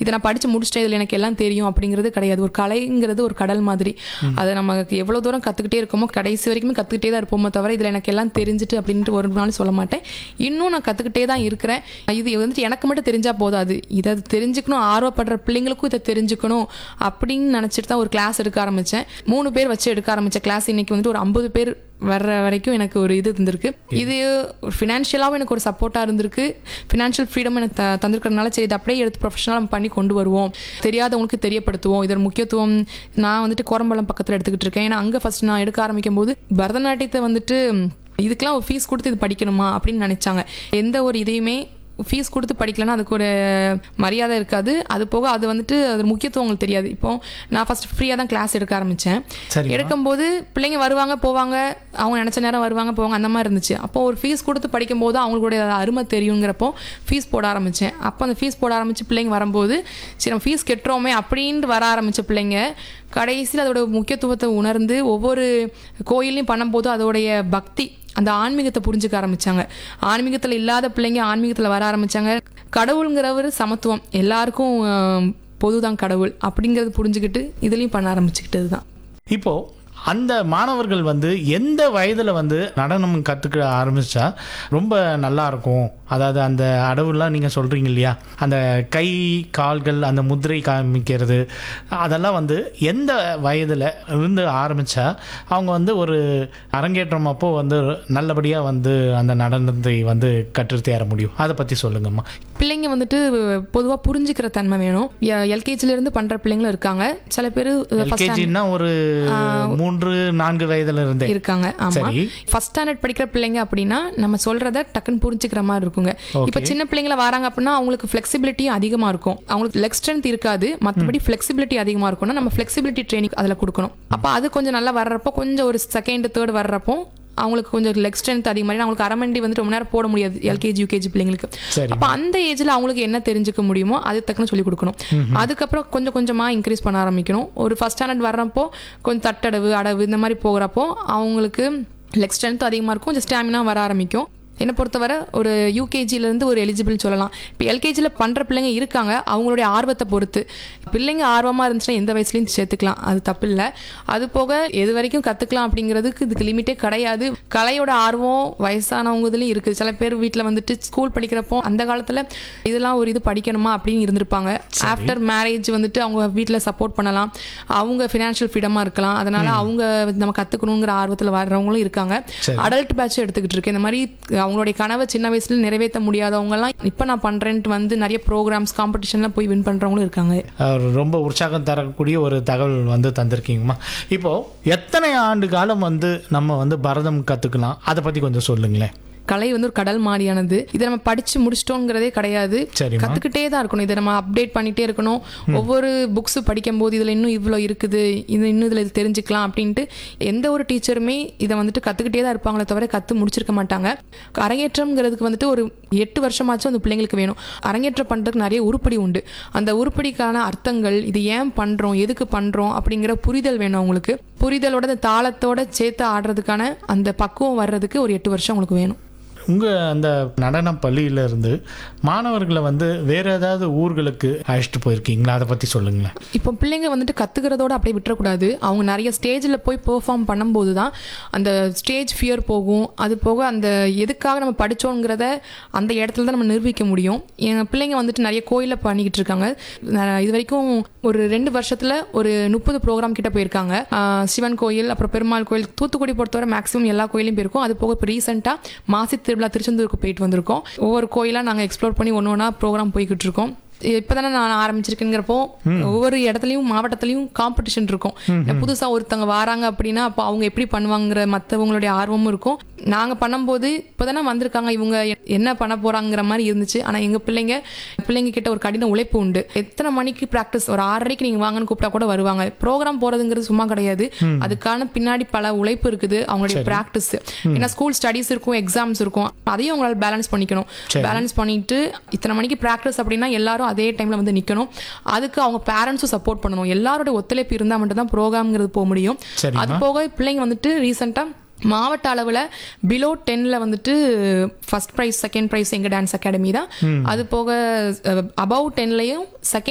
இதை நான் படித்து முடிச்சிட்டேன், இதில் எனக்கு எல்லாம் தெரியும் அப்படிங்கிறது கிடையாது. ஒரு கலைங்கிறது ஒரு கடல் மாதிரி. அதை நமக்கு எவ்வளோ தூரம் கற்றுக்கிட்டே இருக்கோமோ கடைசி வரைக்குமே கற்றுக்கிட்டே தான் இருப்போமோ தவிர இதில் எனக்கு எல்லாம் தெரிஞ்சுட்டு அப்படின்ட்டு ஒரு நாள் சொல்ல மாட்டேன். இன்னும் நான் கற்றுக்கிட்டே தான் இருக்கிறேன். இது வந்துட்டு எனக்கு மட்டும் தெரிஞ்சால் போதாது, இதை தெரிஞ்சுக்கணும், ஆர்வப்படுற பிள்ளைங்களுக்கும் இதை தெரிஞ்சுக்கணும் அப்படின்னு நினச்சிட்டு தான் ஒரு கிளாஸ் எடுக்க ஆரம்பித்தேன். 3 பேர் வச்சு எடுக்க ஆரம்பித்த கிளாஸ் இன்னைக்கு வந்துட்டு ஒரு 50 பேர் வர்ற வரைக்கும் எனக்கு ஒரு இது இருந்திருக்கு. இது ஃபினான்ஷியலாகவும் எனக்கு ஒரு சப்போர்ட்டாக இருந்திருக்கு. ஃபினான்ஷியல் ஃப்ரீடம் எனக்கு தந்திருக்கிறதுனால சரி இதை அப்படியே எடுத்து ப்ரொஃபஷனலாக பண்ணி கொண்டு வருவோம், தெரியாதவங்களுக்கு தெரியப்படுத்துவோம். இதோட முக்கியத்துவம் நான் வந்துட்டு கோரம்பலம் பக்கத்தில் எடுத்துக்கிட்டு இருக்கேன். ஏன்னா அங்கே ஃபர்ஸ்ட் நான் எடுக்க ஆரம்பிக்கும் போது பரதநாட்டியத்தை வந்துட்டு இதுக்கெல்லாம் ஒரு ஃபீஸ் கொடுத்து இது படிக்கணுமா அப்படின்னு நினச்சாங்க. எந்த ஒரு இதையுமே ஃபீஸ் கொடுத்து படிக்கலன்னா அதுக்கு ஒரு மரியாதை இருக்காது. அது போக அது வந்துட்டு அது முக்கியத்துவம் உங்களுக்கு தெரியாது. இப்போ நான் ஃபர்ஸ்ட் ஃப்ரீயாக தான் கிளாஸ் எடுக்க ஆரம்பித்தேன். எடுக்கும்போது பிள்ளைங்க வருவாங்க போவாங்க, அவங்க நினச்ச நேரம் வருவாங்க போவாங்க, அந்த மாதிரி இருந்துச்சு. அப்போ ஒரு ஃபீஸ் கொடுத்து படிக்கும்போது அவங்களுடைய அருமை தெரியுங்கிறப்போ ஃபீஸ் போட ஆரம்பித்தேன். அப்போ அந்த ஃபீஸ் போட ஆரம்பித்து பிள்ளைங்க வரும்போது சரி நம்ம ஃபீஸ் கட்டுறோமே அப்படின்ட்டு வர ஆரம்பித்த பிள்ளைங்க கடைசியில் அதோட முக்கியத்துவத்தை உணர்ந்து ஒவ்வொரு கோயிலையும் பண்ணும்போது அதோடைய பக்தி அந்த ஆன்மீகத்தை புரிஞ்சுக்க ஆரம்பித்தாங்க. ஆன்மீகத்தில் இல்லாத பிள்ளைங்க ஆன்மீகத்தில் வர ஆரம்பித்தாங்க. கடவுளுங்கிறவர் சமத்துவம், எல்லாருக்கும் பொதுதான் கடவுள் அப்படிங்கிறது புரிஞ்சுக்கிட்டு இதுலேயும் பண்ண ஆரம்பிச்சுக்கிட்டது தான். இப்போது அந்த மாணவர்கள் எந்த வயதில் நடனம் கற்றுக்க ஆரம்பித்தா ரொம்ப நல்லாயிருக்கும்? அதாவது அந்த அடவுலாம் நீங்கள் சொல்கிறீங்க இல்லையா, அந்த கை கால்கள் அந்த முதிரை காமிக்கிறது அதெல்லாம் எந்த வயதில் இருந்து ஆரம்பித்தா அவங்க ஒரு அரங்கேற்றம் அப்போ நல்லபடியாக அந்த நடனத்தை கற்றுத்தேர முடியும்? அதை பற்றி சொல்லுங்கம்மா. பிள்ளைங்க பொதுவாக புரிஞ்சுக்கிற தன்மை வேணும். எல்கேஜிலேருந்து பண்ணுற பிள்ளைங்களும் இருக்காங்க. சில பேர் எல்கேஜின்னா ஒரு 3-4 வயதுல இருந்தே இருக்காங்க. ஆமா, ஃபர்ஸ்ட் ஸ்டாண்டர்ட் படிக்கிற பிள்ளைங்க அப்படின்னா நம்ம சொல்றத டக்குன்னு புரிஞ்சுக்கிற மாதிரி இருக்குங்க. இப்ப சின்ன பிள்ளைங்கள வராங்க அப்படின்னா அவங்களுக்கு ஃபிளெக்சிபிலிட்டி அதிகமா இருக்கும். அவங்களுக்கு லெக் ஸ்ட்ரென்த் இருக்காது, மற்றபடி ஃபிளெக்சிபிலிட்டி அதிகமா இருக்கும்னா நம்ம ஃபிளெக்சிபிலிட்டி ட்ரைனிங் அதில் கொடுக்கணும். அப்போ அது கொஞ்சம் நல்லா வர்றப்போ கொஞ்சம் ஒரு செகண்ட் தேர்ட் வர்றப்போ அவங்களுக்கு கொஞ்சம் லெக் ஸ்ட்ரென்த் அதிகமாக, அவங்களுக்கு அரமண்டி ரொம்ப நேரம் போட முடியாது எல்கேஜி யூகேஜி பிள்ளைங்களுக்கு. அப்போ அந்த ஏஜ்ல அவங்களுக்கு என்ன தெரிஞ்சுக்க முடியுமோ அது தக்கன்னு சொல்லி கொடுக்கணும். அதுக்கப்புறம் கொஞ்சம் கொஞ்சமா இன்க்ரீஸ் பண்ண ஆரம்பிக்கணும். ஒரு ஃபர்ஸ்ட் ஸ்டாண்டர்ட் வர்றப்போ கொஞ்சம் தட்டடவு அடவு இந்த மாதிரி போகிறப்போ அவங்களுக்கு லெக் ஸ்ட்ரென்த் அதிகமாக இருக்கும், கொஞ்சம் ஸ்டாமினா வர ஆரம்பிக்கும். என்னை பொறுத்தவரை ஒரு யூகேஜிலேருந்து ஒரு எலிஜிபிள் சொல்லலாம். இப்போ எல்கேஜியில் பண்ணுற பிள்ளைங்க இருக்காங்க, அவங்களுடைய ஆர்வத்தை பொறுத்து. பிள்ளைங்க ஆர்வமாக இருந்துச்சுன்னா எந்த வயசுலையும் சேர்த்துக்கலாம், அது தப்பு இல்லை. அது போக எது வரைக்கும் கற்றுக்கலாம் அப்படிங்கிறதுக்கு இதுக்கு லிமிட்டே கிடையாது. கலையோட ஆர்வம் வயசானவங்க இதுலேயும் இருக்குது. சில பேர் வீட்டில் ஸ்கூல் படிக்கிறப்போ அந்த காலத்தில் இதெல்லாம் ஒரு இது படிக்கணுமா அப்படின்னு இருந்திருப்பாங்க. ஆஃப்டர் மேரேஜ் அவங்க வீட்டில் சப்போர்ட் பண்ணலாம், அவங்க ஃபினான்ஷியல் ஃப்ரீடமாக இருக்கலாம். அதனால் அவங்க நம்ம கற்றுக்கணுங்கிற ஆர்வத்தில் வர்றவங்களும் இருக்காங்க. அடல்ட் பேட்ச் எடுத்துக்கிட்டு இருக்கு. இந்த மாதிரி அவங்களுடைய கனவை சின்ன வயசுல நிறைவேற்ற முடியாதவங்கலாம் இப்போ நான் பண்றேன்ட்டு நிறைய ப்ரோக்ராம்ஸ் காம்படிஷன்ல போய் வின் பண்றவங்களும் இருக்காங்க. ரொம்ப உற்சாகம் தரக்கூடிய ஒரு தகவல் தந்திருக்கீங்கம்மா. இப்போ எத்தனை ஆண்டு காலம் நம்ம பரதம் கத்துக்கலாம், அதை பத்தி கொஞ்சம் சொல்லுங்களேன். கலை ஒரு கடல் மாதிரியானது. இதை நம்ம படிச்சு முடிச்சிட்டோங்கிறதே கிடையாது, கத்துக்கிட்டே தான் இருக்கணும். இதை நம்ம அப்டேட் பண்ணிட்டே இருக்கணும். ஒவ்வொரு புக்ஸ் படிக்கும் போது இதுல இன்னும் இவ்வளோ இருக்குது, இன்னும் இதுல இது தெரிஞ்சுக்கலாம் அப்படின்ட்டு எந்த ஒரு டீச்சருமே இதை கத்துக்கிட்டே தான் இருப்பாங்களே தவிர கத்து முடிச்சிருக்க மாட்டாங்க. அரங்கேற்றம்ங்கிறதுக்கு ஒரு 8 வருஷமாச்சும் அந்த பிள்ளைங்களுக்கு வேணும். அரங்கேற்றம் பண்றதுக்கு நிறைய உருப்படி உண்டு. அந்த உருப்படிக்கான அர்த்தங்கள், இது ஏன் பண்றோம், எதுக்கு பண்றோம் அப்படிங்கிற புரிதல் வேணும் அவங்களுக்கு. புரிதலோட அந்த தாளத்தோட சேர்த்து ஆடுறதுக்கான அந்த பக்குவம் வர்றதுக்கு ஒரு 8 வருஷம் அவங்களுக்கு வேணும். உங்கள் அந்த நடன பள்ளியிலேருந்து மாணவர்களை வேறு ஏதாவது ஊர்களுக்கு அழைச்சிட்டு போயிருக்கீங்களா? அதை பற்றி சொல்லுங்களேன். இப்போ பிள்ளைங்க கற்றுக்கிறதோட அப்படியே விட்டுறக்கூடாது. அவங்க நிறைய ஸ்டேஜில் போய் பெர்ஃபார்ம் பண்ணும்போது தான் அந்த ஸ்டேஜ் ஃபியர் போகும். அது போக அந்த எதுக்காக நம்ம படித்தோங்கிறத அந்த இடத்துல தான் நம்ம நிரூபிக்க முடியும். என் பிள்ளைங்க நிறைய கோயிலில் பண்ணிக்கிட்டு இருக்காங்க. இது வரைக்கும் ஒரு 2 வருஷத்தில் ஒரு 30 ப்ரோக்ராம் கிட்ட போயிருக்காங்க. சிவன் கோயில், அப்புறம் பெருமாள் கோயில், தூத்துக்குடி பொறுத்தவரை மேக்ஸிமம் எல்லா கோயிலையும் போயிருக்கோம். அது போக இப்போ ரீசெண்டாக மாசி திருவிழா திருச்செந்தூருக்கு போயிட்டு வந்திருக்கோம். ஒவ்வொரு கோயிலாக நாங்கள் எக்ஸ்ப்ளோர் பண்ணி ஒன்று ப்ரோக்ராம் போய்கிட்டு இருக்கோம். இப்போதானே நான் ஆரம்பிச்சிருக்கேங்கிறப்போ ஒவ்வொரு இடத்துலையும் மாவட்டத்திலையும் காம்படிஷன் இருக்கும். புதுசாக ஒருத்தவங்க வராங்க அப்படின்னா அப்போ அவங்க எப்படி பண்ணுவாங்கிற மற்றவங்களுடைய ஆர்வமும் இருக்கும். நாங்கள் பண்ணும்போது இப்போதானே வந்திருக்காங்க, இவங்க என்ன பண்ண போறாங்கிற மாதிரி இருந்துச்சு. ஆனால் எங்கள் பிள்ளைங்க கிட்ட ஒரு கடின உழைப்பு உண்டு. எத்தனை மணிக்கு ப்ராக்டிஸ், ஒரு 6:30 நீங்கள் வாங்கன்னு கூப்பிட்டா கூட வருவாங்க. ப்ரோக்ராம் போறதுங்கிறது சும்மா கிடையாது, அதுக்கான பின்னாடி பல உழைப்பு இருக்குது. அவங்களுடைய ப்ராக்டிஸ், ஏன்னா ஸ்கூல் ஸ்டடீஸ் இருக்கும், எக்ஸாம்ஸ் இருக்கும், அதையும் அவங்களால பேலன்ஸ் பண்ணிக்கணும். பேலன்ஸ் பண்ணிட்டு இத்தனை மணிக்கு ப்ராக்டிஸ் அப்படின்னா எல்லாரும் அதே டைம்ல நிக்கணும். அதுக்கு அவங்க பேரண்ட்ஸும் சப்போர்ட் பண்ணணும். எல்லாரோட ஒத்துழைப்பு இருந்தால் மட்டும் தான் ப்ரோக்ராம்ங்கிறது போக முடியும். அது போக பிள்ளைங்க ரீசெண்டா மாவட்ட அளவில் below 10ல் first prize second prize எங்கள் டான்ஸ் அகாடமி தான். அது போக அபவ் 10லையும் செகண்ட்